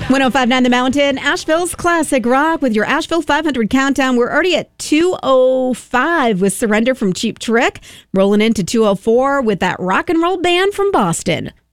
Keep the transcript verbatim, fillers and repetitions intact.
one oh five point nine The Mountain, Asheville's classic rock with your Asheville five hundred countdown. We're already at two oh five with Surrender from Cheap Trick, rolling into two oh four with that rock and roll band from Boston.